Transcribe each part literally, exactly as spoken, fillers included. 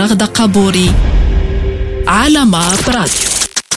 رغدة قابوري على ماب راديو.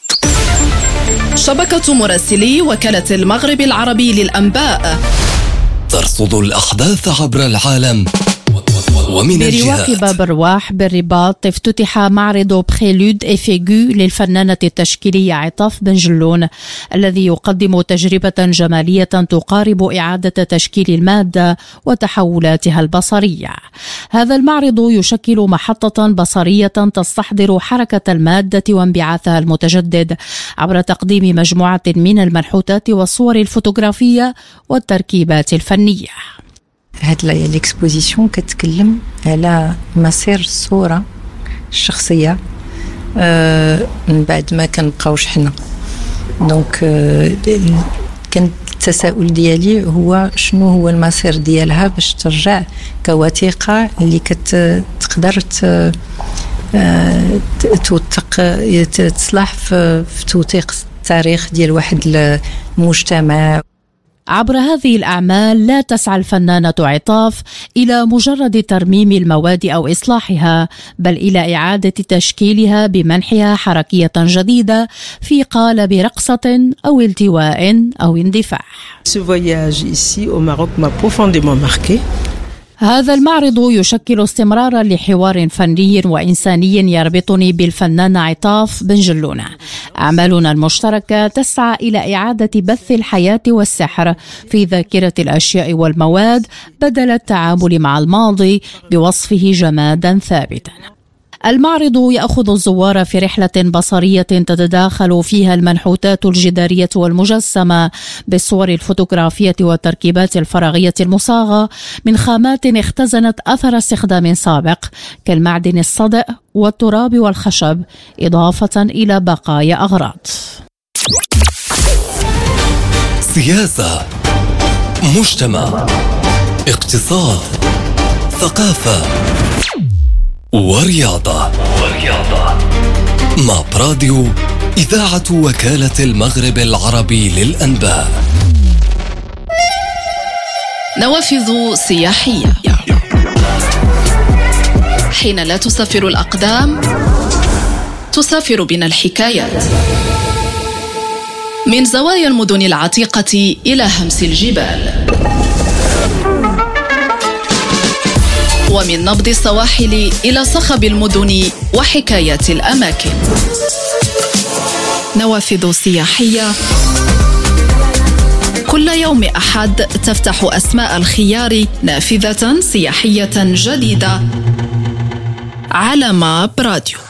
شبكة مراسلي وكالة المغرب العربي للأنباء ترصد الأحداث عبر العالم ومن الجهات. برواق باب الرواح بالرباط افتتح معرض بخيلود إفيغو للفنانة التشكيلية عطاف بن جلون، الذي يقدم تجربة جمالية تقارب إعادة تشكيل المادة وتحولاتها البصرية. هذا المعرض يشكل محطة بصرية تستحضر حركة المادة وانبعاثها المتجدد عبر تقديم مجموعة من المنحوتات والصور الفوتوغرافية والتركيبات الفنية. هاد ليكسبوزيسيون كتكلم على مسير الصورة الشخصية آه من بعد ما كنبقاوش حنا. دونك آه كان التساؤل ديالي هو شنو هو المسير ديالها باش ترجع كوثيقة اللي كتقدر توثق تصلح في توثيق التاريخ ديال واحد المجتمع. عبر هذه الأعمال لا تسعى الفنانة عطاف إلى مجرد ترميم المواد أو إصلاحها، بل إلى إعادة تشكيلها بمنحها حركية جديدة في قالب رقصة أو التواء أو اندفاع. Ce voyage ici au Maroc m'a profondément marqué. هذا المعرض يشكل استمرارا لحوار فني وإنساني يربطني بالفنانة عطاف بن جلون. أعمالنا المشتركة تسعى إلى إعادة بث الحياة والسحر في ذاكرة الأشياء والمواد بدل التعامل مع الماضي بوصفه جمادا ثابتا. المعرض يأخذ الزوار في رحلة بصرية تتداخل فيها المنحوتات الجدارية والمجسمة بالصور الفوتوغرافية والتركيبات الفراغية المصاغة من خامات اختزنت أثر استخدام سابق كالمعدن الصدئ والتراب والخشب، إضافة إلى بقايا أغراض. سياسة، مجتمع، اقتصاد، ثقافة ورياضة. ورياضة ماب راديو، إذاعة وكالة المغرب العربي للأنباء. نوافذ سياحية. حين لا تسافر الأقدام تسافر بنا الحكايات، من زوايا المدن العتيقة إلى همس الجبال، ومن نبض السواحل إلى صخب المدن وحكايات الأماكن. نوافذ سياحية كل يوم أحد تفتح أسماء الخيار نافذة سياحية جديدة على ماب راديو.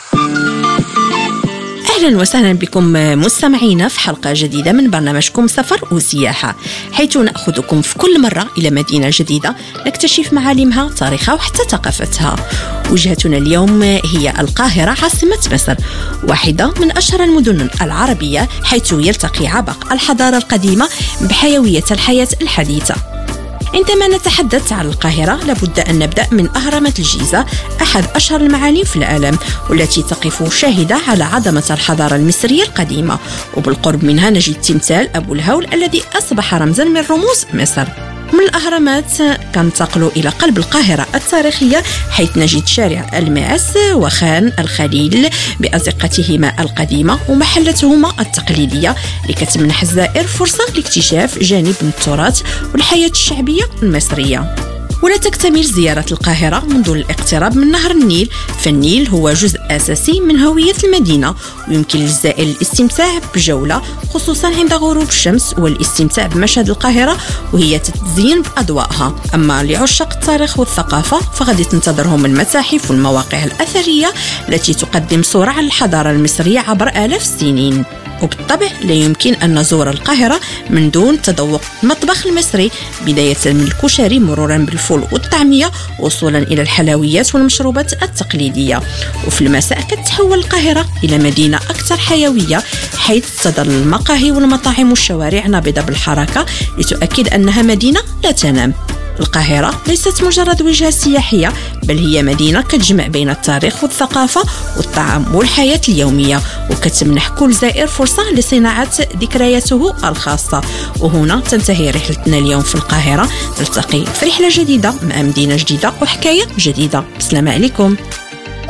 أهلا وسهلا بكم مستمعينا في حلقة جديدة من برنامجكم سفر وسياحة، حيث نأخذكم في كل مرة إلى مدينة جديدة نكتشف معالمها، تاريخها وحتى ثقافتها. وجهتنا اليوم هي القاهرة عاصمة مصر، واحدة من أشهر المدن العربية، حيث يلتقي عبق الحضارة القديمة بحيوية الحياة الحديثة. عندما نتحدث عن القاهرة لابد أن نبدأ من أهرامات الجيزة، أحد أشهر المعالم في العالم، والتي تقف شاهدة على عظمة الحضارة المصرية القديمة. وبالقرب منها نجد تمثال أبو الهول الذي أصبح رمزا من رموز مصر. من الأهرامات كننتقل إلى قلب القاهرة التاريخية، حيث نجد شارع الماس وخان الخليل بأزقتهما القديمة ومحلتهما التقليدية، لكتمنح الزائر فرصة لاكتشاف جانب من التراث والحياة الشعبية المصرية. ولا تكتمل زيارة القاهرة منذ الاقتراب من نهر النيل، فالنيل هو جزء أساسي من هوية المدينة، ويمكن للزائر الاستمتاع بجولة خصوصا عند غروب الشمس والاستمتاع بمشهد القاهرة وهي تتزين بأضوائها. أما لعشاق التاريخ والثقافة فغادي تنتظرهم المتاحف والمواقع الأثرية التي تقدم صورة عن الحضارة المصرية عبر آلاف السنين. وبالطبع لا يمكن أن نزور القاهرة من دون تذوق المطبخ المصري، بداية من الكشري مرورا بالفول والطعمية وصولا إلى الحلويات والمشروبات التقليدية. وفي المساء كتتحول القاهرة إلى مدينة أكثر حيوية، حيث تظل المقاهي والمطاعم والشوارع نابضة بالحركة لتؤكد أنها مدينة لا تنام. القاهرة ليست مجرد وجهة سياحية، بل هي مدينة كتجمع بين التاريخ والثقافة والطعام والحياة اليومية، وكتمنح كل زائر فرصة لصناعة ذكرياته الخاصة. وهنا تنتهي رحلتنا اليوم في القاهرة، نلتقي في رحلة جديدة مع مدينة جديدة وحكاية جديدة. السلام عليكم.